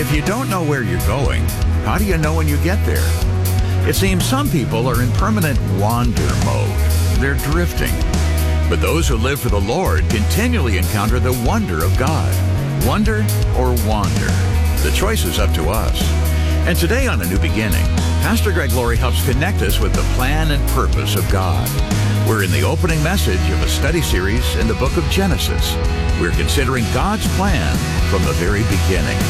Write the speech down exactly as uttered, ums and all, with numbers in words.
If you don't know where you're going, how do you know when you get there? It seems some people are in permanent wander mode. They're drifting. But those who live for the Lord continually encounter the wonder of God. Wonder or wander? The choice is up to us. And today on A New Beginning, Pastor Greg Laurie helps connect us with the plan and purpose of God. We're in the opening message of a study series in the book of Genesis. We're considering God's plan from the very beginning.